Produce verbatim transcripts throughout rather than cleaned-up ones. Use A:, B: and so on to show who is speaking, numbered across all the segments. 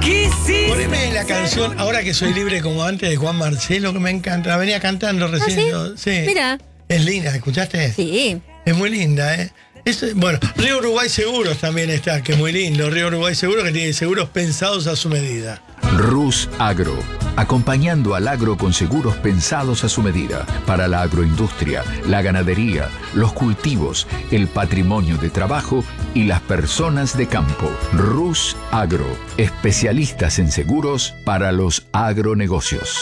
A: ¿Qué es eso?
B: Poneme la canción Ahora que soy libre como antes de Juan Marcelo, que me encanta. La venía cantando recién.
C: ¿Ah, sí?
B: Yo, sí.
C: Mira.
B: Es linda, ¿escuchaste?
C: Sí.
B: Es muy linda, ¿eh? Es, bueno, Río Uruguay Seguros también está, que es muy lindo. Río Uruguay Seguros, que tiene seguros pensados a su medida.
D: Rus Agro, acompañando al agro con seguros pensados a su medida, para la agroindustria, la ganadería, los cultivos, el patrimonio de trabajo y las personas de campo. Rus Agro, especialistas en seguros para los agronegocios.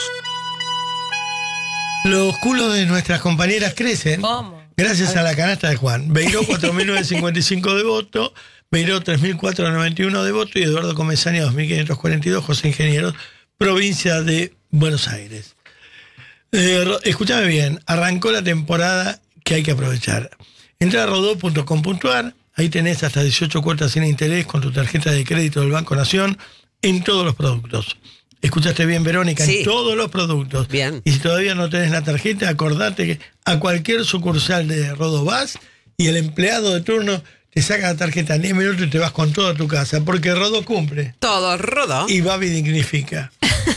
B: Los culos de nuestras compañeras crecen.
A: ¿Cómo?
B: Gracias a la canasta de Juan. Beiró cuatro mil novecientos cincuenta y cinco de voto, Beiró tres mil cuatrocientos noventa y uno de voto y Eduardo Comesaña dos mil quinientos cuarenta y dos, José Ingenieros, provincia de Buenos Aires. Eh, escúchame bien, arrancó la temporada que hay que aprovechar. Entra a rodó punto com punto ar, ahí tenés hasta dieciocho cuotas sin interés con tu tarjeta de crédito del Banco Nación en todos los productos. ¿Escuchaste bien, Verónica?
A: Sí.
B: En todos los productos.
A: Bien.
B: Y si todavía no tenés la tarjeta, acordate que a cualquier sucursal de Rodó vas y el empleado de turno te saca la tarjeta en diez minutos y te vas con todo a tu casa, porque Rodó cumple.
A: Todo rodó.
B: Y Babi dignifica.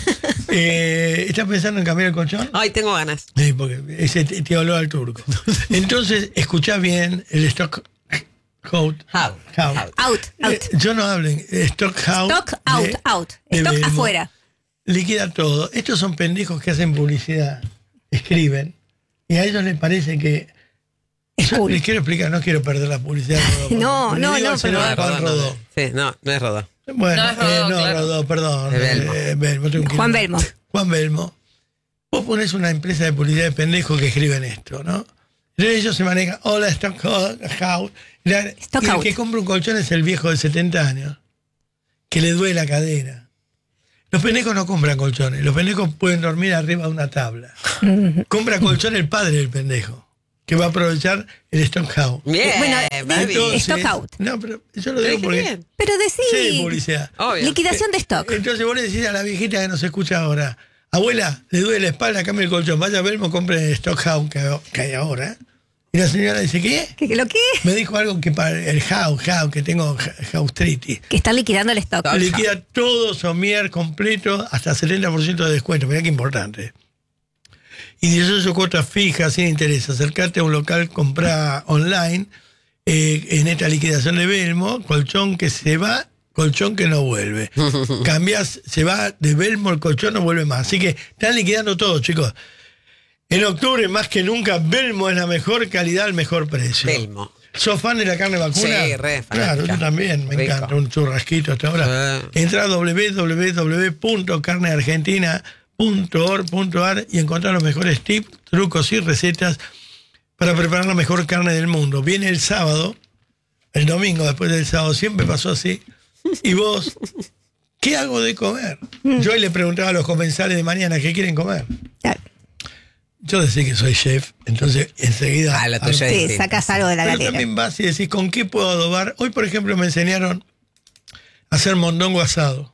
B: eh, ¿Estás pensando en cambiar el colchón?
A: Ay, tengo ganas.
B: Sí, porque ese te, te habló al turco. Entonces, escuchá bien el stock out.
A: Out.
B: Out.
C: Out, out.
B: Eh, yo no hablen. Stock out.
C: Stock out,
B: de-
C: out.
B: de
C: Stock
B: Belmo.
C: afuera.
B: Liquida todo. Estos son pendejos que hacen publicidad, escriben, y a ellos les parece que...
C: Es
B: Yo
C: cool.
B: les quiero explicar, no quiero perder la publicidad. de Rodó,
C: No,
B: porque
C: no,
B: le digo
C: no,
B: al señor
C: pero-
B: Juan
A: Rodó,
B: Rodó.
A: Sí, no, no es rodó.
B: Bueno,
E: No, es Rodó,
B: eh, no,
E: claro.
B: Rodó, perdón.
A: De Belmo.
B: eh, Belmo, tengo un
C: Juan
B: quilombo.
C: Belmo.
B: Juan Belmo. Vos ponés una empresa de publicidad de pendejos que escriben esto, ¿no? Entonces ellos se manejan, hola, Stock House. Y
C: Stock
B: el
C: out.
B: que compra un colchón es el viejo de setenta años, que le duele la cadera. Los pendejos no compran colchones, los pendejos pueden dormir arriba de una tabla. Compra colchón el padre del pendejo, que va a aprovechar el Stock House.
A: Bien,
C: Bueno,
A: Babi.
C: entonces- Stock out.
B: No, pero yo lo
A: Pero
B: digo
A: qué
B: porque...
A: bien.
C: Pero decí.
B: Sí, publicidad.
A: Obvio.
C: Liquidación de stock.
B: Entonces vos le decís a la viejita que nos escucha ahora, abuela, le duele la espalda, cambia el colchón, vaya a Belmo, compre el Stock House que, que hay ahora. Y la señora dice, ¿qué?
C: ¿Qué, qué, lo qué?
B: Me dijo algo que para el house, house, que tengo haustritis.
C: Que están liquidando el stock.
A: Stock.
B: Liquida todo, somier completo, hasta setenta por ciento de descuento. Mirá qué importante. Y dieciocho cuotas fijas, sin interés. Acercate a un local, comprá online, eh, en esta liquidación de Belmo, colchón que se va, colchón que no vuelve. Cambiás, se va de Belmo, el colchón no vuelve más. Así que están liquidando todo, chicos. En octubre, más que nunca, Belmo es la mejor calidad, el mejor precio.
A: Belmo.
B: ¿Sos fan de la carne vacuna?
A: Sí, re
B: Claro,
A: fanática.
B: yo también, me
A: Rico.
B: encanta un churrasquito hasta ahora.
A: Sí.
B: Entra a doble u doble u doble u punto carne argentina punto org punto ar y encontrar los mejores tips, trucos y recetas para preparar la mejor carne del mundo. Viene el sábado, el domingo después del sábado, siempre pasó así. Y vos, ¿qué hago de comer? Yo hoy le preguntaba a los comensales de mañana, ¿qué quieren comer?
C: Claro.
B: Yo decía que soy chef, entonces enseguida...
A: Ah, lo tuyo es
C: Sí,
A: distinto.
C: sacas algo de la
B: Pero
C: galera.
B: también vas y decís, ¿con qué puedo adobar? Hoy, por ejemplo, me enseñaron a hacer mondongo asado.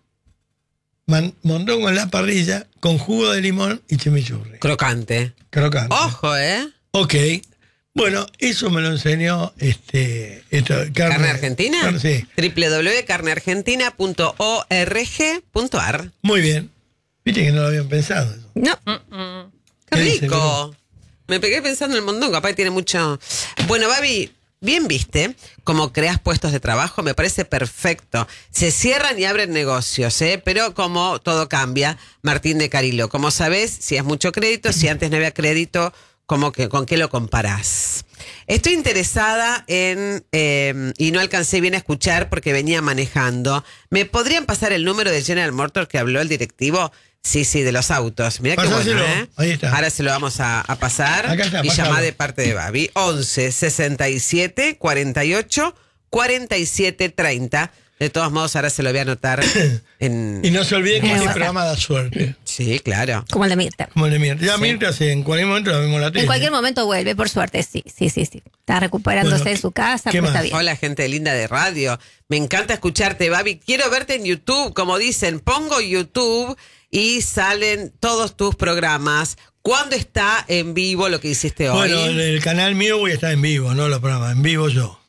B: Man- mondongo en la parrilla con jugo de limón y chimichurri.
A: Crocante.
B: Crocante.
A: Ojo, ¿eh?
B: Ok. Bueno, eso me lo enseñó este, esto, carne,
A: ¿Carne Argentina?
B: Carne- sí.
A: doble u doble u doble u punto carne argentina punto org punto ar.
B: Muy bien. Viste que no lo habían pensado eso.
C: No.
A: Qué
B: ¿Qué dice,
A: rico. Me pegué pensando en el mondongo, capaz que tiene mucho... Bueno, Babi, bien viste cómo creas puestos de trabajo, me parece perfecto. Se cierran y abren negocios, ¿eh? Pero como todo cambia, Martín de Carilo, como sabés, si es mucho crédito, si antes no había crédito, ¿cómo que, ¿con qué lo comparás? Estoy interesada en, eh, y no alcancé bien a escuchar porque venía manejando. ¿Me podrían pasar el número de General Motors que habló el directivo? Sí, sí, de los autos. Mirá qué bueno,
B: Pasáselo.
A: ¿eh?
B: Ahí está.
A: Ahora se lo vamos a, a pasar.
B: Acá está,
A: y
B: pasalo.
A: llamá de parte de Babi. once sesenta y siete cuarenta y ocho cuarenta y siete treinta. De todos modos, ahora se lo voy a anotar en...
B: Y no se olviden que
C: Eh,
B: este
C: bueno.
B: programa da suerte.
A: Sí, claro.
C: Como el de Mirta.
B: Como el de Mirta. Ya
A: Sí.
B: Mirta, sí, en cualquier momento la vemos la tele.
C: En cualquier momento vuelve, por suerte, sí, sí, sí, sí. Está recuperándose
B: Bueno,
C: en su casa,
B: ¿qué
C: pero está
B: más?
C: bien.
A: Hola, gente linda de radio. Me encanta escucharte, Babi. Quiero verte en YouTube, como dicen. Pongo YouTube y salen todos tus programas. ¿Cuándo está en vivo lo que hiciste hoy?
B: Bueno, en el canal mío voy a estar en vivo, no los programas, en vivo yo.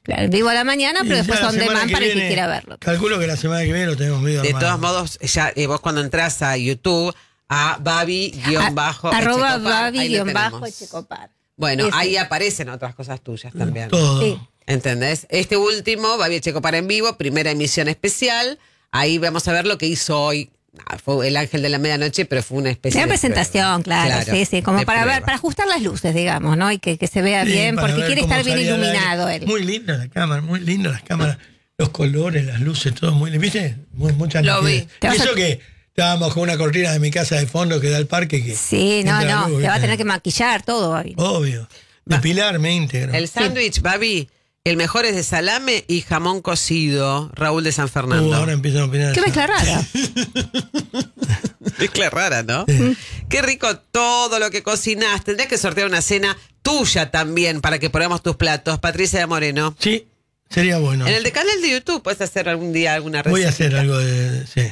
C: Claro, vivo a la mañana, pero
B: Y
C: después
B: ya la
C: on
B: semana
C: demand
B: que
C: para el que
B: viene,
C: quiera verlo.
B: Calculo que la semana que viene lo tenemos medio
A: De
B: armado.
A: todos modos, ya eh, vos cuando entras a YouTube, a Babi guión bajo
C: A- Arroba
A: Echecopar,
C: Babi
A: ahí lo
C: guión bajo
A: tenemos.
C: Echecopar.
A: Bueno,
C: Ese.
A: ahí aparecen otras cosas tuyas también.
B: Todo.
C: Sí.
A: ¿Entendés? Este último, Babi Echecopar en vivo, primera emisión especial. Ahí vamos a ver lo que hizo hoy. Ah, fue el ángel de la medianoche, pero fue una especie
C: Una
A: de
C: presentación,
A: prueba.
C: claro, sí, sí, como
A: de
C: para
A: prueba.
C: ver, para ajustar las luces, digamos, ¿no? Y que, que se vea
B: Sí,
C: bien,
B: para
C: porque
B: ver
C: quiere
B: cómo
C: estar bien
B: salía al aire.
C: iluminado él.
B: Muy linda la cámara, muy linda las cámaras, los colores, las luces, todo muy lindo. ¿Viste? Muy, muchas
E: Lo
B: nitidez.
E: vi.
C: Te
B: Y
C: vas a-
B: eso que estábamos con una cortina de mi casa de fondo que da al parque que
C: Sí, no,
B: entra
C: no,
B: luz,
C: te va a
B: ¿viste?
C: tener que maquillar todo, Babi.
B: Obvio. Depilarme íntegro.
A: El sándwich, Babi, el mejor es de salame y jamón cocido, Raúl de San Fernando.
B: Uh, ahora empiezan a opinar.
C: Qué
B: eso.
C: mezcla rara.
A: Mezcla rara, ¿no? Qué rico todo lo que cocinas. Tendrías que sortear una cena tuya también para que probemos tus platos. Patricia de Moreno.
B: Sí, sería bueno.
A: En el de canal de YouTube puedes hacer algún día alguna receta.
B: Voy a hacer algo de... Sí.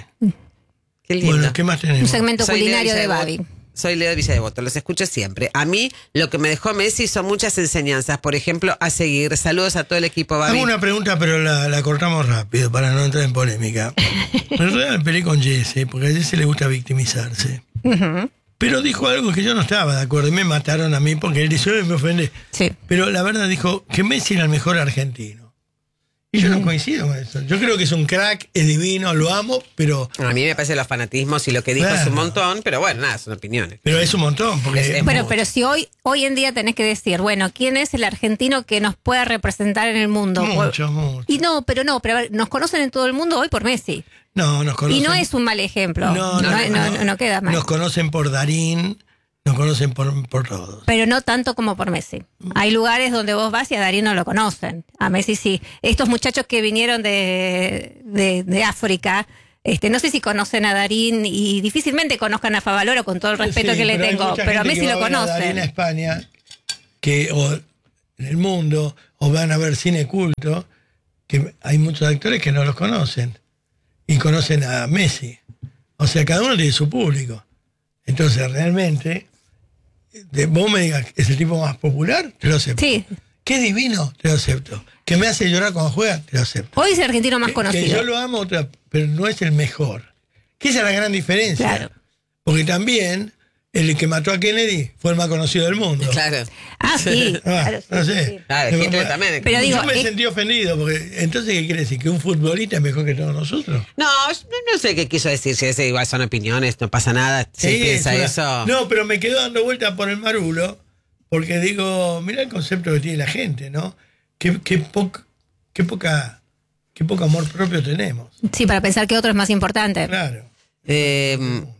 A: Qué lindo.
B: Bueno, ¿qué más
C: Un
B: tenemos?
C: segmento
A: Soy Lea
C: culinario de
A: Villa
C: Babi.
A: Devoto. Soy Lea de Villa Devoto, los escucho siempre. A mí lo que me dejó Messi son muchas enseñanzas, por ejemplo, a seguir. Saludos a todo el equipo, Babi.
B: Hago una pregunta, pero la, la cortamos rápido para no entrar en polémica. En realidad me peleé con Jesse, porque a Jesse le gusta victimizarse. Pero dijo algo que yo no estaba de acuerdo y me mataron a mí porque él dice, "Ay, me ofende".
C: Sí.
B: Pero la verdad dijo que Messi era el mejor argentino. Y yo no coincido con eso. Yo creo que es un crack, es divino, lo amo, pero,
A: A mí me parece los fanatismos y lo que dijo es un
B: Claro.
A: montón, pero bueno, nada, son opiniones.
B: pero es un montón. Porque
A: Es- es
C: Bueno,
A: mucho.
C: pero si hoy hoy en día tenés que decir, bueno, ¿quién es el argentino que nos pueda representar en el mundo?
B: mucho, mucho.
C: Y no, pero no, pero a ver, nos conocen en todo el mundo hoy por Messi.
B: No, nos conocen.
C: Y no es un mal ejemplo.
B: No, no,
C: no, no,
B: no.
C: no queda mal.
B: Nos conocen por Darín, nos conocen por, por todos.
C: Pero no tanto como por Messi. Hay lugares donde vos vas y a Darín no lo conocen. A Messi sí. Estos muchachos que vinieron de, de, de África, este, no sé si conocen a Darín y difícilmente conozcan a Favaloro con todo el respeto
B: Sí,
C: que le
B: pero hay
C: tengo.
B: mucha
C: Pero a
B: gente
C: Messi
B: que
C: lo
B: va a ver a Darín a
C: conocen.
B: España, que, o en el mundo, o van a ver cine culto, que hay muchos actores que no los conocen. Y conocen a Messi. O sea, cada uno tiene su público. Entonces, realmente, de, vos me digas, ¿es el tipo más popular? Te lo acepto.
C: Sí.
B: Qué divino, te lo acepto. Que me hace llorar cuando juega, te lo acepto.
C: Hoy es el argentino más
B: Que-
C: conocido.
B: Que yo lo amo, otra, pero no es el mejor. Que esa es la gran diferencia.
C: Claro.
B: Porque también el que mató a Kennedy fue el más conocido del mundo.
A: Claro.
C: Ah, sí.
B: Ah,
C: claro, sí,
B: no sé.
C: sí.
A: Claro, Hitler también.
C: Pero digo,
B: yo me
C: es-
B: sentí ofendido, porque entonces, ¿qué quiere decir? ¿Que un futbolista es mejor que todos nosotros?
A: No, yo no sé qué quiso decir, si ese igual son opiniones, no pasa nada, si
B: Sí,
A: piensa
B: es una-
A: eso.
B: No, pero me quedo dando vueltas por el marulo, porque digo, mira el concepto que tiene la gente, ¿no? Qué, qué, poca, qué, poca, qué poco amor propio tenemos.
C: Sí, para pensar que otro es más importante.
B: Claro.
A: Eh,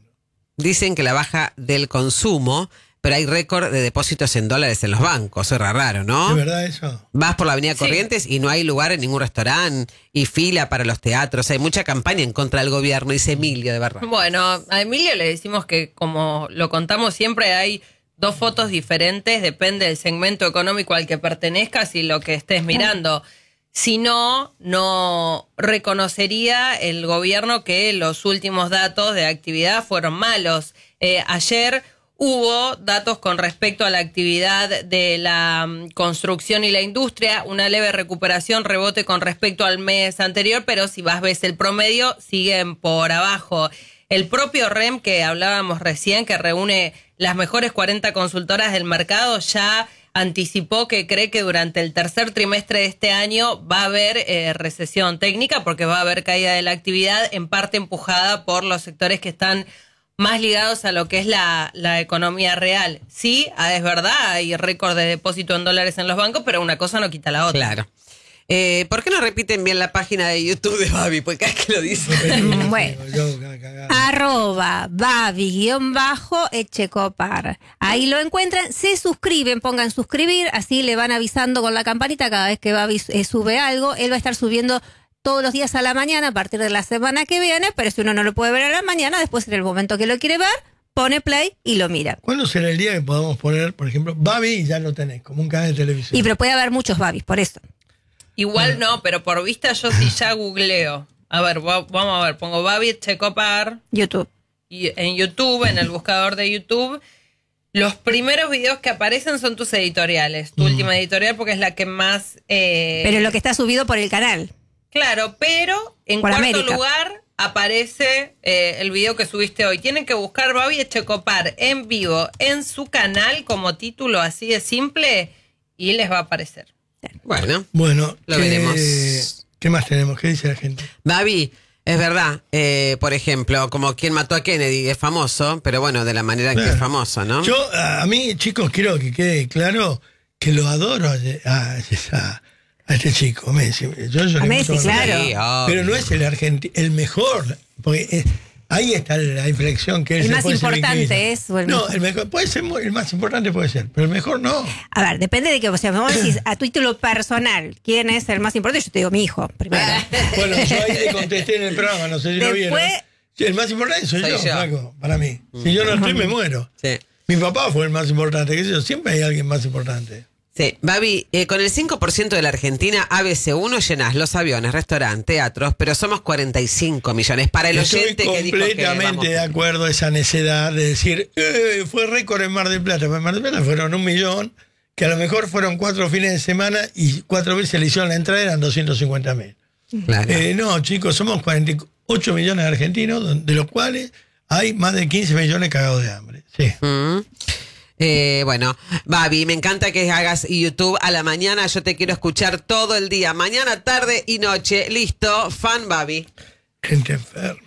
A: dicen que la baja del consumo, pero hay récord de depósitos en dólares en los bancos, eso era raro,
B: ¿Es
A: ¿no?
B: verdad eso?
A: Vas por la Avenida
E: Sí.
A: Corrientes y no hay lugar en ningún restaurante y fila para los teatros, hay mucha campaña en contra del gobierno, dice Emilio de Barra.
E: Bueno, a Emilio le decimos que, como lo contamos siempre, hay dos fotos diferentes, depende del segmento económico al que pertenezcas y lo que estés mirando. Si no, no reconocería el gobierno que los últimos datos de actividad fueron malos. Eh, ayer hubo datos con respecto a la actividad de la mm, construcción y la industria, una leve recuperación, rebote con respecto al mes anterior, pero si vas ves el promedio, siguen por abajo. El propio R E M que hablábamos recién, que reúne las mejores cuarenta consultoras del mercado, ya anticipó que cree que durante el tercer trimestre de este año va a haber eh, recesión técnica porque va a haber caída de la actividad, en parte empujada por los sectores que están más ligados a lo que es la, la economía real. Sí, es verdad, hay récord de depósito en dólares en los bancos, pero una cosa no quita la otra.
A: Claro. Eh, ¿Por qué no repiten bien la página de YouTube de Babi? Porque cada vez que lo dice.
C: Bueno.
B: Yo, cagada.
C: Arroba Babi-Echecopar. Ahí lo encuentran, se suscriben, pongan suscribir, así le van avisando con la campanita cada vez que Babi eh, sube algo. Él va a estar subiendo todos los días a la mañana a partir de la semana que viene, pero si uno no lo puede ver a la mañana, después en el momento que lo quiere ver, pone play y lo mira.
B: ¿Cuándo será el día que podamos poner, por ejemplo, Babi y ya lo tenés, como un canal de televisión?
C: Y pero puede haber muchos Babis, por eso.
E: Igual no, pero por vista yo sí ya googleo. A ver, va- vamos a ver, pongo Babi Echecopar
C: YouTube.
E: y en YouTube, en el buscador de YouTube, los primeros videos que aparecen son tus editoriales, tu
B: Mm.
E: última editorial, porque es la que más... eh,
C: Pero lo que está subido por el canal.
E: Claro, pero en
C: Por
E: cuarto
C: América.
E: lugar aparece eh, el video que subiste hoy. Tienen que buscar Babi Echecopar en vivo en su canal como título así de simple y les va a aparecer.
A: Bueno,
B: Bueno,
A: Lo
B: ¿qué,
A: veremos.
B: ¿qué más tenemos? ¿Qué dice la gente?
A: Babi, es verdad, eh, por ejemplo, como quien mató a Kennedy, es famoso, pero bueno, de la manera en que
B: Claro.
A: es famoso, ¿no?
B: Yo, a a mí, chicos, quiero que quede claro que lo adoro a, a- a- a este chico, Messi. Yo, yo
C: A
B: le
C: Messi,
B: mucho-
C: claro.
A: Sí, obvio.
B: Pero no es el argentino, el mejor. Porque eh, ahí está la inflexión que él
C: El
B: se
C: más
B: puede ser
C: importante
B: victimista.
C: es, o el
B: No,
C: mejor.
B: el mejor, puede ser, muy- el más importante puede ser, pero el mejor no.
C: A ver, depende de que, o sea, vos decís a título personal, ¿quién es el más importante? Yo te digo mi hijo, primero.
B: Bueno, yo ahí le contesté en el programa, no sé si lo vieron.
C: Después-
B: Sí, el más importante soy,
A: Soy
B: yo,
A: yo.
B: flaco, para mí. Si yo no estoy, me muero.
A: Sí.
B: Mi papá fue el más importante, qué sé yo, siempre hay alguien más importante.
A: Sí, Babi, eh, con el cinco por ciento de la Argentina, A B C uno llenás los aviones, restaurantes, teatros, pero somos cuarenta y cinco millones. Para el
B: Estoy
A: oyente que dijo que
B: completamente
A: vamos-
B: de acuerdo a esa necedad de decir, eh, fue récord en Mar del Plata. Pero en Mar del Plata fueron un millón, que a lo mejor fueron cuatro fines de semana y cuatro veces le hicieron la entrada, eran doscientos cincuenta mil.
A: Claro.
B: Eh, no, chicos, somos cuarenta y ocho millones de argentinos, de los cuales hay más de quince millones cagados de hambre. Sí.
A: Mm. Eh, bueno, Babi, me encanta que hagas YouTube a la mañana. Yo te quiero escuchar todo el día, mañana, tarde y noche. Listo, fan Babi.
B: Gente enferma.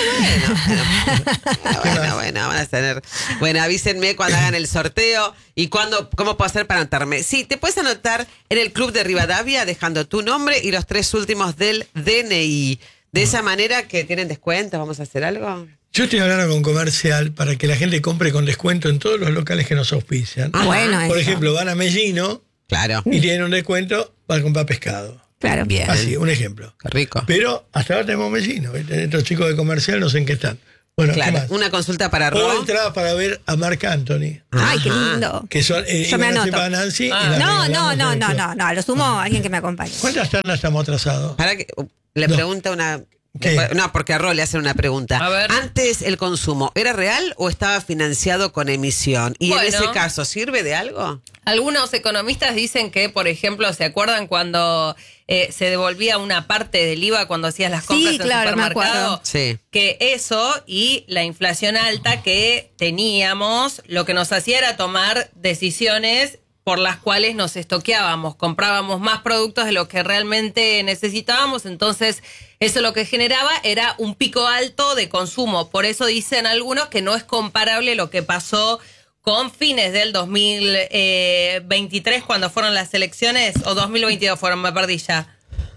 A: Ah, bueno, bueno, van a tener. Bueno, avísenme cuando hagan el sorteo y cuándo, cómo puedo hacer para anotarme. Sí, te puedes anotar en el Club de Rivadavia dejando tu nombre y los tres últimos del D N I. De esa manera que tienen descuento, ¿vamos a hacer algo?
B: Yo estoy hablando con comercial para que la gente compre con descuento en todos los locales que nos auspician.
C: Ah, bueno,
B: Por
C: eso.
B: ejemplo, van a Mellino
A: Claro.
B: y tienen un descuento para comprar pescado.
C: Claro.
A: Bien.
B: Así, un ejemplo.
A: Qué rico.
B: Pero hasta ahora tenemos Mellino. ¿viste? Estos chicos de comercial no sé en qué están. Bueno, ¿qué
A: Claro,
B: más?
A: una consulta para
B: O
A: Ro.
B: entradas para ver a Marc Anthony.
C: Ay, qué
A: Ajá.
C: lindo.
B: Que son, eh,
C: Yo me
B: iban a hacer
C: anoto.
B: para Nancy y
E: Ah.
B: las
C: No, no,
B: regalamos
C: no,
B: en el
C: no,
B: club.
C: no, no, a lo sumo alguien que me acompañe.
B: ¿Cuántas charlas estamos atrasados?
A: Para que uh, le
B: No.
A: pregunta una.
B: ¿Qué?
A: No, porque a Ro le hacen una pregunta.
E: A ver.
A: Antes, ¿el consumo era real o estaba financiado con emisión? Y en
E: Bueno.
A: ese caso, ¿sirve de algo?
E: Algunos economistas dicen que, por ejemplo, ¿se acuerdan cuando eh, se devolvía una parte del I V A cuando hacías las
C: Sí,
E: compras en
C: claro, me
E: supermercado?
C: acuerdo.
A: Sí.
E: Que eso y la inflación alta que teníamos, lo que nos hacía era tomar decisiones por las cuales nos estoqueábamos, comprábamos más productos de lo que realmente necesitábamos, entonces eso lo que generaba era un pico alto de consumo. Por eso dicen algunos que no es comparable lo que pasó con fines del dos mil veintitrés cuando fueron las elecciones, o dos mil veintidós fueron, me perdí ya,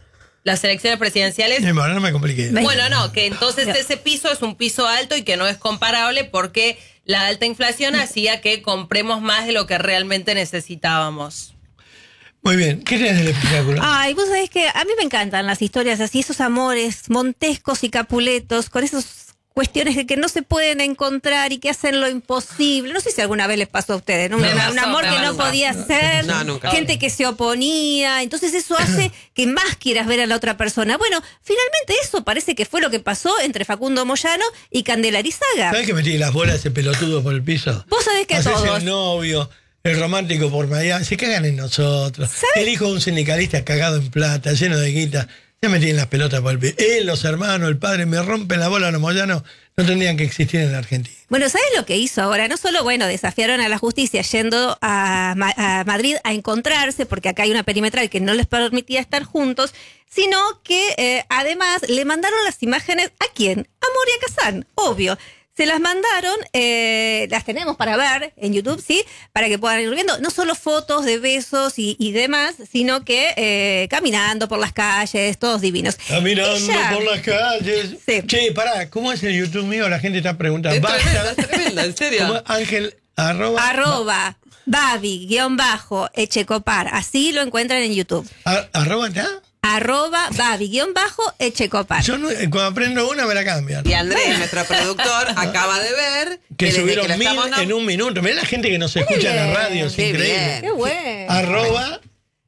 E: las elecciones presidenciales.
B: Eh, bueno, no me compliqué.
E: Bueno, no, que entonces ese piso es un piso alto y que no es comparable porque la alta inflación hacía que compremos más de lo que realmente necesitábamos.
B: Muy bien. ¿Qué tenés del espectáculo?
C: Ay, vos sabés que a mí me encantan las historias así, esos amores montescos y capuletos, con esas cuestiones de que no se pueden encontrar y que hacen lo imposible. No sé si alguna vez les pasó a ustedes, ¿no?
E: Me
C: un,
E: pasó,
C: un amor
E: me
C: que no
E: pasó.
C: podía ser,
A: No, nunca.
C: gente que se oponía, entonces eso hace que más quieras ver a la otra persona. Bueno, finalmente eso parece que fue lo que pasó entre Facundo Moyano y Candela Arizaga.
B: ¿Sabés que metí las bolas ese pelotudo por el piso?
C: Vos sabés que a
B: Haces
C: todos.
B: el novio, el romántico por Miami, se cagan en nosotros. El hijo de un sindicalista cagado en plata, lleno de guita. Ya me tienen las pelotas por el piso. Él, los hermanos, el padre, me rompen la bola los moyanos. No tendrían que existir en la Argentina.
C: Bueno, ¿sabes lo que hizo ahora? No solo, bueno, desafiaron a la justicia yendo a, Ma- a Madrid a encontrarse, porque acá hay una perimetral que no les permitía estar juntos, sino que eh, además le mandaron las imágenes ¿a quién? A Moria Kazán, obvio. Se las mandaron, eh, las tenemos para ver en YouTube, ¿sí? Para que puedan ir viendo, no solo fotos de besos y, y demás, sino que eh, caminando por las calles, todos divinos.
B: Caminando
C: Ella-
B: por las calles.
C: Sí.
B: Che, pará, ¿cómo es el YouTube mío? La gente está preguntando.
A: Es
B: Basta.
A: tremendo, es tremendo, en serio.
B: ¿Cómo es? Ángel, arroba.
C: Arroba, Babi, guión bajo, Echecopar. Así lo encuentran en YouTube.
B: a- arroba está.
C: Arroba, Babi, guión bajo, Echecopar.
B: Yo no- cuando aprendo una me la cambian.
A: Y Andrés, nuestro productor, acaba de ver
B: Que
A: desde
B: subieron
A: lo
B: mil
A: estamos
B: en un minuto. Mirá la gente que nos escucha en la radio, es
A: Qué
B: increíble.
A: bien.
C: Qué bueno.
B: Arroba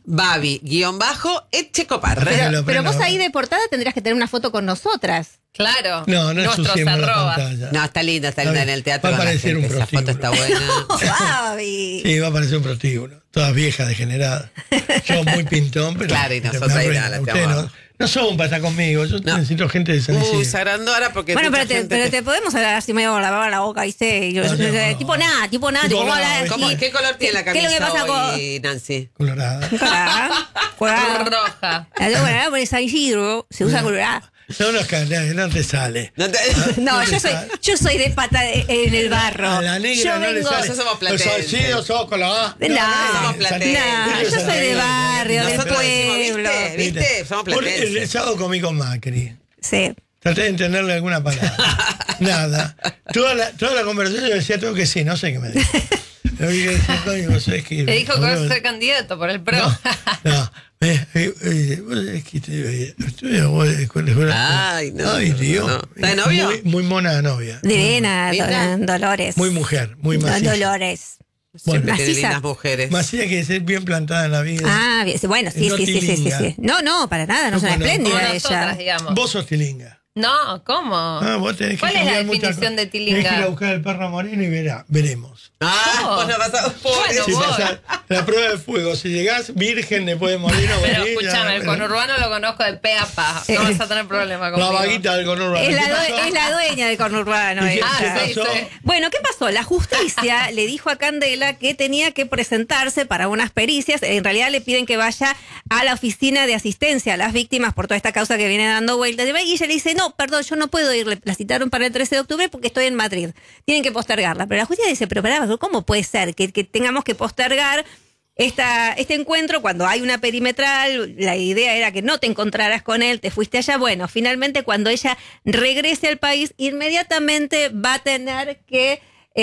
A: Babi, guión bajo, Echecoparre.
B: Pero-
C: Pero,
B: lo
C: pero
B: prendo.
C: vos ahí de portada tendrías que tener una foto con nosotras.
E: Claro.
B: No, no
E: Nuestros
B: ensuciemos la
E: arrobas.
B: pantalla.
A: No, está linda, está
B: Está
A: linda
B: bien.
A: en el teatro.
B: Va a
A: con la
B: parecer
A: gente,
B: un
A: esa foto está
B: prostíbulo.
A: buena.
C: Babi.
B: Sí, va a parecer un prostíbulo. Todas viejas, degeneradas. Yo muy pintón, pero.
A: Claro, y
B: pero
A: nosotros
B: me
A: ahí
B: arruinan.
A: nada, te
B: Ustedes
A: amamos.
B: no, no son para estar conmigo. Yo
A: No.
B: necesito gente de San
A: Uy,
B: Isidro.
A: Sarandora, porque.
C: Bueno,
A: mucha
C: pero te,
A: gente
C: pero
A: te-
C: te podemos hablar así medio lavar la boca, ¿viste? Yo-
B: No,
C: yo-
B: no, no.
C: tipo nada, tipo nada.
B: Tipo
C: Tipo, ¿cómo
B: nada,
C: hablar
A: ¿Cómo?
C: así?
A: ¿Qué color tiene la
C: ¿Qué- qué es
A: camisa
C: lo que pasa
A: hoy, Nancy?
B: Colorada.
C: Colorada. Colorada.
E: Roja.
C: La bueno, por San Isidro se usa colorada.
B: No, no, no, no te sale.
A: No te-
C: No,
B: No
C: yo
B: te
C: soy,
B: sale.
C: yo soy de pata de- en el barro.
B: A la negra
C: yo
B: no le
C: vengo.
B: sale.
A: Nosotros somos
B: Los
A: platenses.
B: salcidos somos colorados.
C: No,
A: somos platenses.
C: no, yo soy de barrio, del
A: Nosotros decimos,
C: pueblo.
A: ¿viste? ¿Viste? Somos
B: Por- El,
A: platenses.
B: sábado comí con Macri.
C: Sí.
B: Traté de entenderle alguna palabra. Nada. Toda la, toda la conversación yo decía todo que sí, no sé qué me dijo. Lo vi que decía, coño, vos sabés que.
E: Te dijo que vas a
B: boludo,
E: ser candidato por el PRO.
B: No, no. Eh, eh, eh, vos sabés que te- estoy a vos de escuela.
A: Ay, no,
B: Ay, Dios.
A: no. ¿Está de novio?
B: Muy, muy mona de novia.
C: Divina,
A: Linda.
C: Do- Dolores.
B: Muy mujer, muy
C: Do-
B: maciza.
C: Dolores.
A: Siempre
C: Bueno.
A: tiene
C: Maciza.
A: lindas mujeres.
B: Macía que ser bien plantada en la vida.
C: Ah, bien, sí, bueno, sí,
B: No
C: sí, sí, sí, sí,
B: tilinga.
C: sí. No, no, para nada, no
B: No,
C: es una
B: bueno,
C: espléndida
E: Como
C: ella.
E: nosotras, digamos.
B: Vos sos tilinga.
E: No, ¿cómo?
B: Ah, vos tenés que
E: ¿Cuál es la
B: cambiar muchas
E: definición
B: cosas.
E: de
B: Tenés que ir a
E: tilinga?
B: buscar el perro moreno y verá, veremos.
A: Ah,
E: ¿Cómo?
A: vos no vas a. Pobre.
E: Bueno,
B: Si
E: voy.
B: pasa la prueba de fuego, si llegás virgen después de morir o
E: Pero
B: morir, ya,
E: escúchame, el
B: bueno.
E: conurbano lo conozco de pe a pa.
C: Eh.
E: No vas a tener problema
B: La
E: conmigo.
B: vaguita del conurbano.
C: Es
B: ¿Qué
C: la,
B: pasó?
C: due- es la dueña del conurbano.
B: ¿Y qué-
C: ella.
E: Ah,
B: qué
E: sí,
B: pasó?
E: sí.
C: Bueno, ¿qué pasó? La justicia le dijo a Candela que tenía que presentarse para unas pericias. En realidad le piden que vaya a la oficina de asistencia a las víctimas por toda esta causa que viene dando vueltas. Y ella le dice, no, perdón, yo no puedo ir. La citaron para el trece de octubre porque estoy en Madrid. Tienen que postergarla. Pero la justicia dice, pero pará, ¿cómo puede ser que, que tengamos que postergar esta, este encuentro cuando hay una perimetral? La idea era que no te encontraras con él, te fuiste allá. Bueno, finalmente cuando ella regrese al país, inmediatamente va a tener que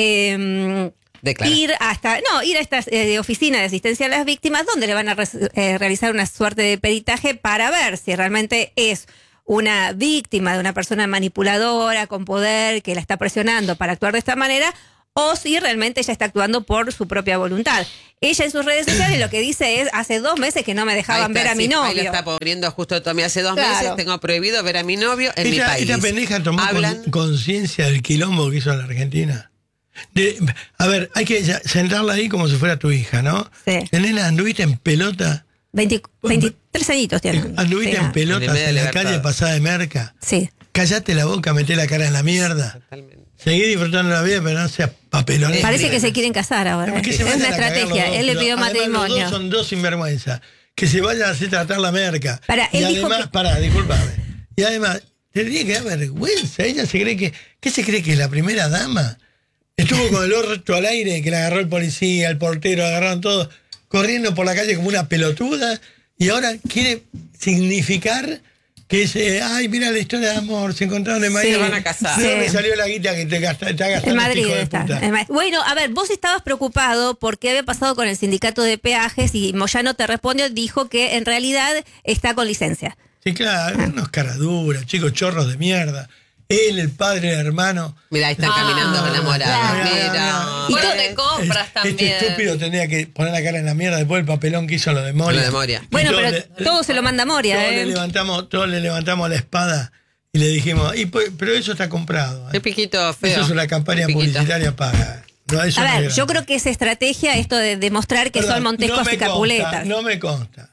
C: eh,
A: Declara.
C: ir hasta, no, ir a esta eh, oficina de asistencia a las víctimas, donde le van a res- eh, realizar una suerte de peritaje para ver si realmente es una víctima de una persona manipuladora, con poder, que la está presionando para actuar de esta manera, o si realmente ella está actuando por su propia voluntad. Ella en sus redes sociales lo que dice es, hace dos meses que no me dejaban
A: Ahí está,
C: ver a mi
A: sí,
C: novio.
A: Ahí lo está poniendo justo Tommy. Hace dos
C: Claro.
A: meses tengo prohibido ver a mi novio en mi
B: Esta,
A: país.
B: esta pendeja tomó con-
A: Hablan.
B: conciencia del quilombo que hizo en la Argentina. De- a ver, hay que ya- sentarla ahí como si fuera tu hija, ¿no?
C: Sí.
B: Nena, anduviste en pelota.
C: veinte, veintitrés añitos tiene.
B: Anduviste
C: Sí,
B: en
C: ah.
B: pelotas
A: En el medio
B: en
A: de
B: la
A: Libertad.
B: calle pasada de merca.
C: Sí.
B: Callate la boca, meté la cara en la mierda.
A: Totalmente.
B: Seguí disfrutando la vida, pero no seas papelón.
C: Parece que se quieren casar ahora.
B: ¿Por qué
C: Es
B: se vayan
C: una
B: a cagar los
C: estrategia.
B: dos?
C: Él le
B: Pero
C: pidió
B: además
C: matrimonio.
B: Los dos son dos sinvergüenza. Que se vayan a hacer tratar la merca.
C: Pará,
B: y
C: él dijo
B: además,
C: que-
B: pará, discúlpame. Y además, tendría que dar vergüenza. Ella se cree que. ¿Qué se cree que es la primera dama? Estuvo con el orto al aire, que la agarró el policía, el portero, agarraron todo, corriendo por la calle como una pelotuda. Y ahora quiere significar que se. Ay, mira la historia de amor, se encontraron en Madrid.
C: Sí,
A: van a casar.
B: ¿De dónde
C: Sí.
B: salió la guita que te gasta, está gastando
C: En
B: este
C: Madrid
B: hijo de
C: está.
B: puta?
C: en Ma- Bueno, a ver, vos estabas preocupado por qué había pasado con el sindicato de peajes y Moyano te respondió, dijo que en realidad está con licencia.
B: Sí, claro, unos caraduras, chicos chorros de mierda. Él, el padre, el hermano.
A: Mira, ahí están
E: Ah,
A: caminando enamorados.
C: claro.
A: Mira.
C: Y
E: Fueron
C: todo-
E: de compras
B: Este-
E: también.
B: Este estúpido tenía que poner la cara en la mierda después del papelón que hizo lo de Moria.
A: Lo de Moria.
B: Y
C: Bueno,
B: todos
C: pero
B: le-
C: todo se lo manda Moria,
B: todos
C: ¿eh?
B: le levantamos, todos le levantamos la espada y le dijimos, y pues, pero eso está comprado. ¿eh?
A: Qué piquito feo.
B: Eso es una campaña
A: Qué piquito.
B: publicitaria paga. No, eso
C: A
B: no
C: ver,
B: es
C: yo
B: grande.
C: creo que es estrategia esto de demostrar que
B: Perdón,
C: son Montescos
B: no me
C: y Capuletas.
B: consta, no me consta.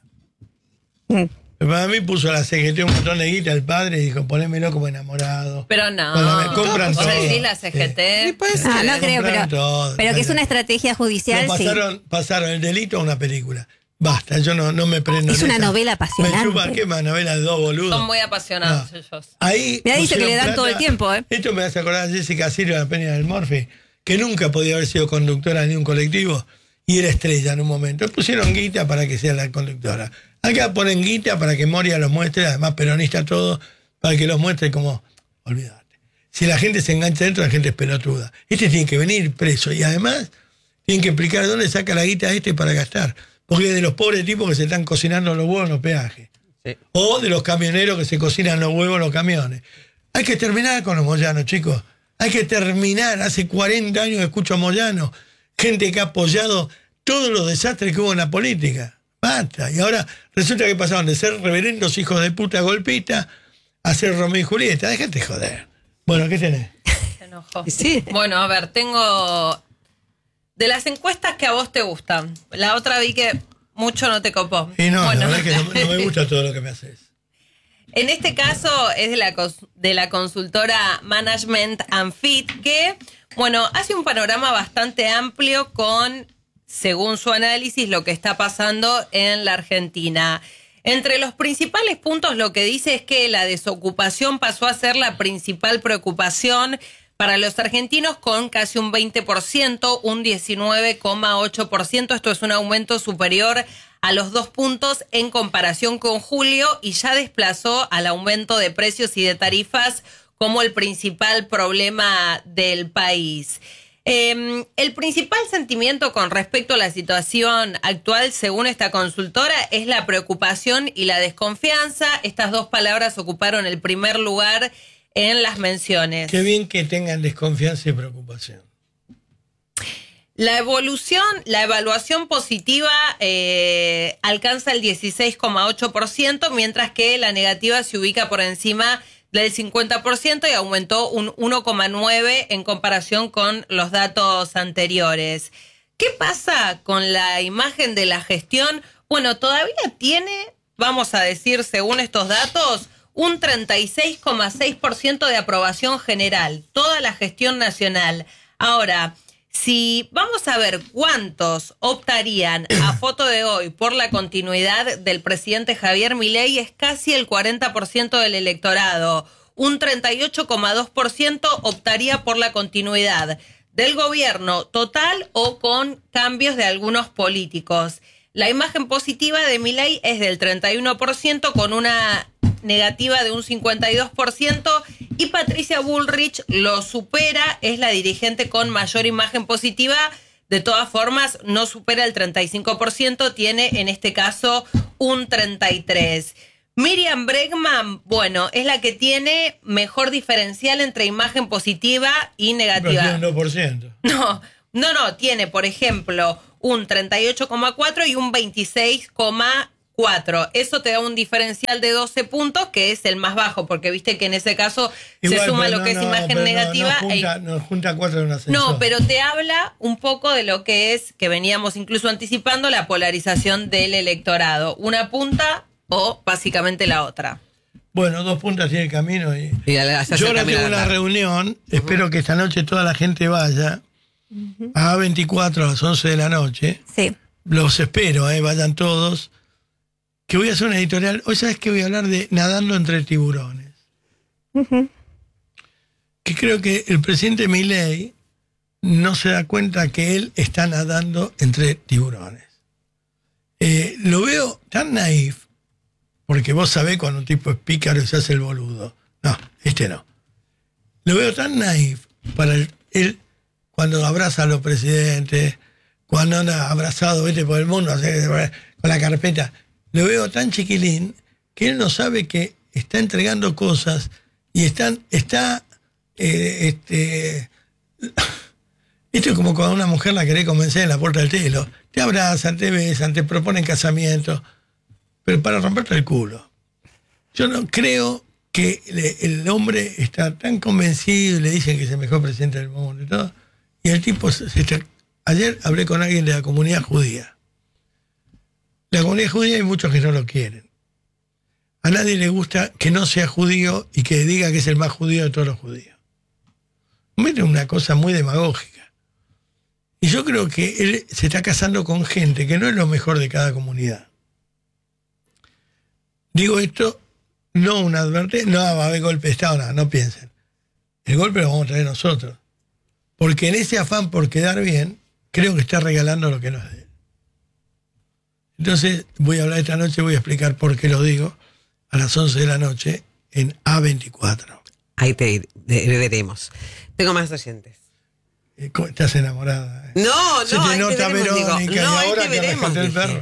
C: Mm.
B: Para mí puso a la C G T un montón de guita el padre y dijo, ponémelo como enamorado.
E: Pero no.
B: Cuando me compran
E: ¿Vos
B: todo.
E: decís la C G T?
A: Sí, puede ser.
C: Ah, no creo,
B: compraron
C: pero,
B: todo,
C: pero que es
B: bueno.
C: una estrategia judicial,
B: No,
C: sí.
B: pasaron, pasaron el delito a una película. Basta, yo no, no me prendo.
C: Es
B: en
C: una
B: esa.
C: novela apasionante.
B: Me chupa, ¿qué más novela de dos boludos?
E: Son muy apasionados
B: No.
E: ellos.
B: Ahí
C: Mirá, dice que
B: pusieron
C: le dan
B: plata.
C: todo el tiempo, ¿eh?
B: Esto me hace acordar a Jessica Silva, la Peña del Morphy, que nunca podía haber sido conductora de un colectivo y era estrella en un momento. Pusieron guita para que sea la conductora. Acá ponen guita para que Moria los muestre, además peronista todo, para que los muestre como, olvídate. Si la gente se engancha dentro, la gente es pelotuda. Este tiene que venir preso y además tienen que explicar dónde saca la guita este para gastar. Porque es de los pobres tipos que se están cocinando los huevos en los peajes.
A: Sí.
B: O de los camioneros que se cocinan los huevos en los camiones. Hay que terminar con los Moyanos, chicos. Hay que terminar. Hace cuarenta años que escucho a Moyano. Gente que ha apoyado todos los desastres que hubo en la política. Basta. Y ahora resulta que pasaron de ser reverendos hijos de puta golpista a ser Romeo y Julieta. Déjate joder. Bueno, ¿qué tenés?
E: Se enojó.
A: Sí.
E: Bueno, a ver, tengo de las encuestas que a vos te gustan. La otra vi que mucho no te copó.
B: Y no,
E: Bueno.
B: la verdad es que no, no me gusta todo lo que me haces.
E: En este caso es de la, cons- de la consultora Management and Fit, que, bueno, hace un panorama bastante amplio con, según su análisis, lo que está pasando en la Argentina. Entre los principales puntos lo que dice es que la desocupación pasó a ser la principal preocupación para los argentinos con casi un veinte por ciento, un diecinueve coma ocho por ciento. Esto es un aumento superior a los dos puntos en comparación con julio y ya desplazó al aumento de precios y de tarifas como el principal problema del país. Eh, el principal sentimiento con respecto a la situación actual, según esta consultora, es la preocupación y la desconfianza. Estas dos palabras ocuparon el primer lugar en las menciones.
B: Qué bien que tengan desconfianza y preocupación.
E: La evolución, la evaluación positiva eh, alcanza el dieciséis coma ocho por ciento, mientras que la negativa se ubica por encima del cincuenta por ciento y aumentó un uno coma nueve por ciento en comparación con los datos anteriores. ¿Qué pasa con la imagen de la gestión? Bueno, todavía tiene, vamos a decir, según estos datos, un treinta y seis coma seis por ciento de aprobación general, toda la gestión nacional. Ahora, si vamos a ver cuántos optarían a foto de hoy por la continuidad del presidente Javier Milei, es casi el cuarenta por ciento del electorado. Un treinta y ocho coma dos por ciento optaría por la continuidad del gobierno total o con cambios de algunos políticos. La imagen positiva de Milei es del treinta y uno por ciento con una negativa de un cincuenta y dos por ciento y Patricia Bullrich lo supera, es la dirigente con mayor imagen positiva. De todas formas, no supera el treinta y cinco por ciento, tiene en este caso un treinta y tres por ciento. Miriam Bregman, bueno, es la que tiene mejor diferencial entre imagen positiva y negativa.
B: Pero tiene un dos por ciento.
E: No, no, no, tiene, por ejemplo, un treinta y ocho coma cuatro y un veintiséis coma cuatro. Eso te da un diferencial de doce puntos, que es el más bajo, porque viste que en ese caso
B: Igual,
E: se suma
B: pero
E: lo
B: no,
E: que es
B: no,
E: imagen
B: pero no,
E: negativa.
B: No, junta,
E: e-
B: no junta cuatro en un ascensor.
E: no, pero te habla un poco de lo que es, que veníamos incluso anticipando, la polarización del electorado. Una punta o básicamente la otra.
B: Bueno, dos puntas tiene el camino. Y...
A: Y a la- se hace
B: Yo ahora
A: caminar
B: tengo una
A: largo.
B: reunión, espero que esta noche toda la gente vaya a A veinticuatro a las once de la noche.
C: Sí.
B: Los espero, eh, vayan todos. Que voy a hacer una editorial. Hoy sabes que voy a hablar de nadando entre tiburones.
C: Ujú.
B: Que creo que el presidente Milei no se da cuenta que él está nadando entre tiburones. Eh, lo veo tan naif, porque vos sabés cuando un tipo es pícaro y se hace el boludo. No, este no. Lo veo tan naif para el- él cuando abraza a los presidentes, cuando anda abrazado, vete por el mundo, así, con la carpeta. Lo veo tan chiquilín que él no sabe que está entregando cosas y están, está, eh, este, esto es como cuando a una mujer la querés convencer en la puerta del telo. Te abrazan, te besan, te proponen casamiento, pero para romperte el culo. Yo no creo que le- el hombre está tan convencido y le dicen que es el mejor presidente del mundo y todo, y el tipo se, se está... Ayer hablé con alguien de la comunidad judía. La comunidad judía hay muchos que no lo quieren. A nadie le gusta que no sea judío y que diga que es el más judío de todos los judíos. Mira, una cosa muy demagógica. Y yo creo que él se está casando con gente que no es lo mejor de cada comunidad. Digo esto, no una advertencia, no va a haber golpe de Estado, nada, no piensen. El golpe lo vamos a traer nosotros. Porque en ese afán por quedar bien, creo que está regalando lo que no es de él. Entonces, voy a hablar esta noche, voy a explicar por qué lo digo, a las once de la noche en A veinticuatro.
A: Ahí te te veremos. Tengo más oyentes.
B: Eh, ¿cómo Estás enamorada. eh.
A: No,
B: Se
A: no,
B: te
A: ahí te
B: nota,
A: veremos, digo.
B: Verónica,
A: No,
B: y
A: ahí
B: ahora
A: te
B: que
A: veremos,
B: rescaté el
A: dije.
B: perro.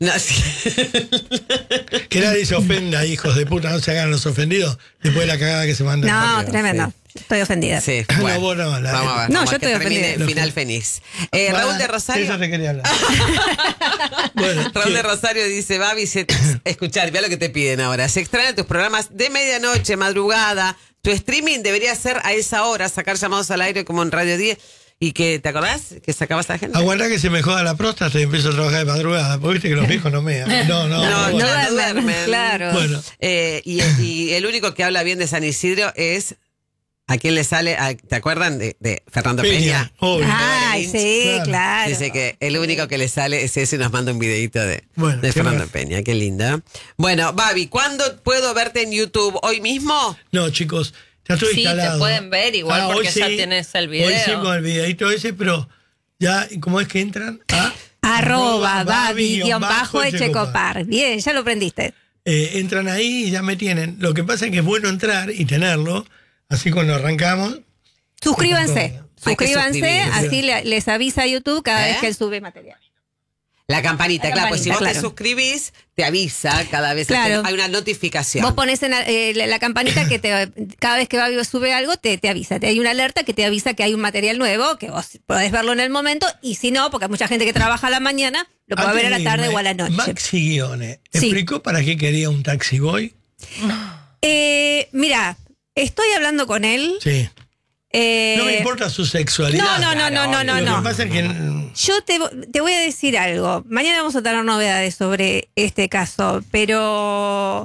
A: No, sí.
B: Que nadie se ofenda, hijos de puta, no se hagan los ofendidos después de la cagada que se mandan.
C: No, tremendo. Estoy ofendida.
A: Sí,
B: No,
A: bueno,
B: vos no, la-
A: vamos a ver.
C: No,
A: vamos
C: yo
A: a que
C: estoy
A: termine
C: ofendida.
A: Final feliz. Eh,
B: Ah,
A: Raúl de Rosario.
B: Eso te quería hablar. Bueno,
A: Raúl
B: ¿qué?
A: de Rosario dice, Babi, se, escuchar, vea lo que te piden ahora. Se extrañan tus programas de medianoche, madrugada. Tu streaming debería ser a esa hora, sacar llamados al aire como en Radio diez. Y que, ¿te acordás? Que sacabas a la gente.
B: Aguantá que se me joda la próstata y empiezo a trabajar de madrugada. Porque viste que los viejos no mean. No, no,
A: No,
B: no.
A: no,
B: bueno.
A: no duermen.
C: Claro.
B: Bueno.
A: Eh, y, y el único que habla bien de San Isidro es... ¿A quién le sale? a- ¿Te acuerdan de, de Fernando Peña?
B: Peña, obvio.
C: Ay, sí,
B: Claro.
C: claro.
A: Dice que el único que le sale es ese y nos manda un videito de,
B: Bueno,
A: de
B: qué
A: Fernando
B: bueno.
A: Peña. Qué lindo. Bueno, Babi, ¿cuándo puedo verte en YouTube? ¿Hoy mismo?
B: No, chicos, ya estoy
E: Sí, te
B: instalado.
E: pueden ver igual porque
B: hoy
E: ya tienes el video.
B: Hoy sí con el videito ese, pero ya, ¿cómo es que entran? A
C: Arroba Babi guión bajo
B: Echecopar.
C: Echecopar. Bien, ya lo aprendiste.
B: Eh, entran ahí y ya me tienen. Lo que pasa es que es bueno entrar y tenerlo. Así cuando arrancamos.
C: Suscríbanse.
A: Hay que
C: Suscríbanse,
A: suscribirse.
C: así le- les avisa YouTube cada
A: ¿Eh?
C: vez que él sube material.
A: La campanita,
C: La
A: claro, pues si vos
C: campanita,
A: te
C: claro.
A: suscribís, te avisa cada vez.
C: Claro.
A: Hay una notificación.
C: Vos pones en la, eh, la- la campanita que te, cada vez que Babi sube algo te, te avisa. Te- Hay una alerta que te avisa que hay un material nuevo, que vos podés verlo en el momento, y si no, porque hay mucha gente que trabaja a la mañana, lo puede ver a la
B: Antes de
C: tarde
B: irme,
C: o a la noche.
B: Maxi Guione,
C: Sí.
B: ¿explicó para qué quería un taxi boy?
C: Eh, mira, estoy hablando con él.
B: Sí.
C: eh,
B: No me importa su sexualidad.
C: No, no, no, no, no, no,
B: Lo
C: no.
B: que pasa es que. mm,
C: Yo te, te voy a decir algo. Mañana vamos a tener novedades sobre este caso, pero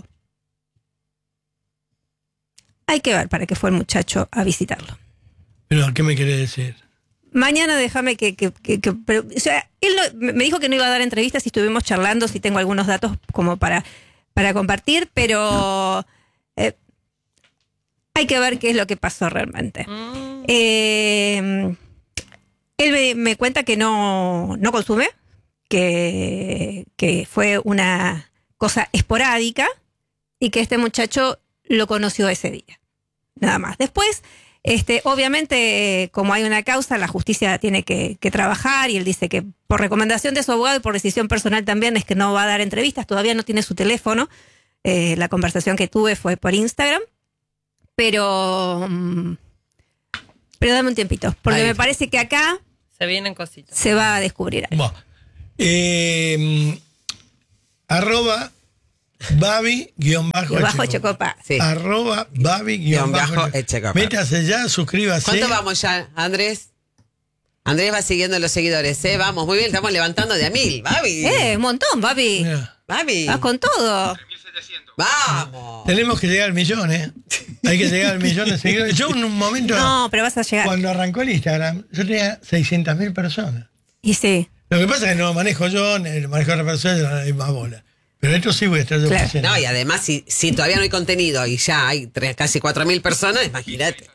C: hay que ver para qué fue el muchacho a visitarlo.
B: Pero, ¿qué me querés decir?
C: Mañana déjame que... que, que- que- pero, o sea, él no- me dijo que no iba a dar entrevistas y estuvimos charlando, si tengo algunos datos como para, para compartir, pero eh, hay que ver qué es lo que pasó realmente.
E: Mm.
C: Eh, él me, me cuenta que no, no consume, que, que fue una cosa esporádica y que este muchacho lo conoció ese día. Nada más. Después, este, obviamente, como hay una causa, la justicia tiene que, que trabajar y él dice que por recomendación de su abogado y por decisión personal también es que no va a dar entrevistas, todavía no tiene su teléfono. Eh, la conversación que tuve fue por Instagram, pero... mm, pero dame un tiempito, porque
A: Ahí.
C: me parece que acá
E: Se vienen cositas.
C: se va a descubrir algo.
B: Bueno, eh, arroba Babi guión bajo
C: Guión bajo
B: Echecopar.
C: Echecopar.
A: Sí.
B: Arroba Babi guión
A: Guión bajo
B: bajo
A: Echecopar.
B: Echecopar. Métase ya, suscríbase.
A: ¿Cuánto vamos ya, Andrés? Andrés va siguiendo los seguidores, ¿eh? Vamos, muy bien, estamos levantando de a mil. Babi.
C: Eh, un montón, papi.
B: Mira,
A: Babi.
C: Vas con todo.
A: Vamos.
B: tenemos que llegar al millón, ¿eh? Hay que llegar al millón de seguidores. Yo en un momento,
C: No, pero vas a llegar.
B: cuando arrancó el Instagram, yo tenía seiscientas mil personas.
C: Y sí.
B: Lo que pasa es que no lo manejo yo, ni lo manejo otra persona, no hay más bola. Pero esto sí voy a estar yo
C: Claro.
B: presente.
A: No, y además, si, si todavía no hay contenido y ya hay tres, casi cuatro mil personas, imagínate.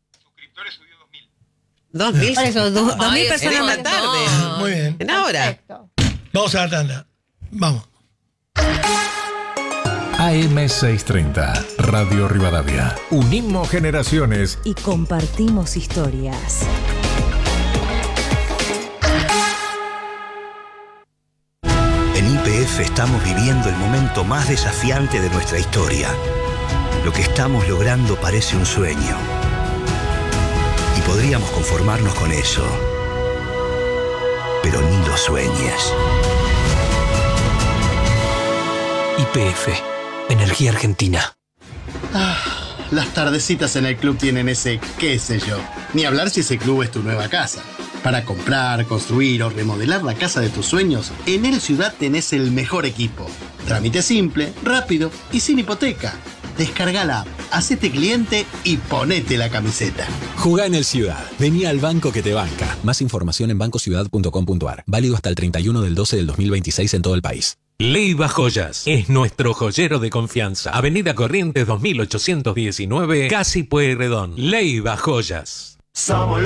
A: Dos mil.
C: Por eso, do- dos
E: Ay,
C: mil
E: es
A: En
C: personas
A: esta
C: más.
A: tarde.
E: No.
B: Muy bien.
A: En ahora.
C: Perfecto.
B: Vamos a la tanda. Vamos.
F: A M seiscientos treinta, Radio Rivadavia. Unimos generaciones.
G: Y compartimos historias.
H: En Y P F estamos viviendo el momento más desafiante de nuestra historia. Lo que estamos logrando parece un sueño. Y podríamos conformarnos con eso. Pero ni lo sueñes.
I: Y P F, Energía Argentina.
J: Las tardecitas en el club tienen ese qué sé yo. Ni hablar si ese club es tu nueva casa. Para comprar, construir o remodelar la casa de tus sueños, en El Ciudad tenés el mejor equipo. Trámite simple, rápido y sin hipoteca. Descarga la app, hacete cliente y ponete la camiseta.
I: Jugá en El Ciudad. Vení al banco que te banca. Más información en banco ciudad punto com punto ar. Válido hasta el treinta y uno del doce del dos mil veintiséis en todo el país.
K: Leiva Joyas es nuestro joyero de confianza. Avenida Corrientes dos mil ochocientos diecinueve, Casi Pueyrredón. Leiva Joyas.
J: Somos